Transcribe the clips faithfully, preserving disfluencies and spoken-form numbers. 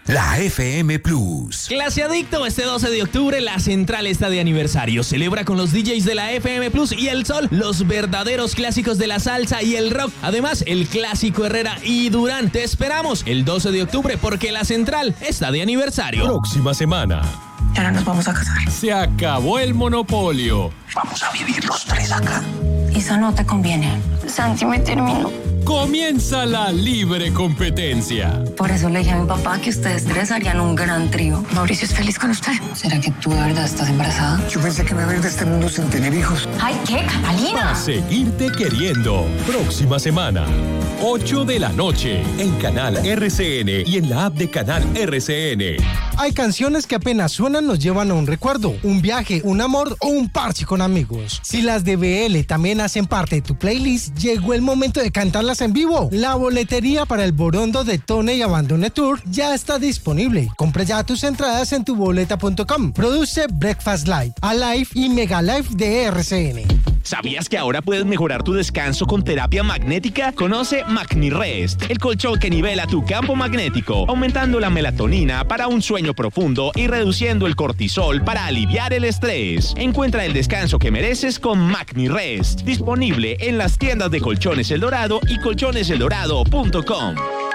La F M Plus. Clase Adicto, este doce de octubre la Central está de aniversario. Celebra con los D Js de la F M Plus y El Sol los verdaderos clásicos de la salsa y el rock. Además, el clásico Herrera y Durán. Te esperamos el doce de octubre porque la Central está de aniversario. Próxima semana. Ya no nos vamos a casar. Se acabó el monopolio. Vamos a vivir los tres acá. Eso no te conviene. Santi me terminó. Comienza la libre competencia. Por eso le dije a mi papá que ustedes tres harían un gran trío. Mauricio es feliz con usted. ¿Será que tú de verdad estás embarazada? Yo pensé que me iba a ir de este mundo sin tener hijos. ¡Ay, qué, Catalina! A seguirte queriendo. Próxima semana. ocho de la noche. En Canal R C N y en la app de Canal R C N. Hay canciones que apenas suenan nos llevan a un recuerdo, un viaje, un amor o un parche con amigos. Si las de B L también hacen parte de tu playlist, llegó el momento de cantarlas en vivo. La boletería para el Borondo de Tone y Abandone Tour ya está disponible. Compra ya tus entradas en tu boleta punto com. Produce Breakfast Live, Alive y Mega Live de R C N. ¿Sabías que ahora puedes mejorar tu descanso con terapia magnética? Conoce MagniRest, el colchón que nivela tu campo magnético, aumentando la melatonina para un sueño profundo y reduciendo el cortisol para aliviar el estrés. Encuentra el descanso que mereces con MagniRest, disponible en las tiendas de Colchones El Dorado y colchones el dorado punto com.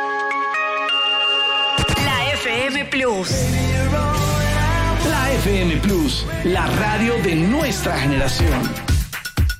La F M Plus. La F M Plus, la radio de nuestra generación.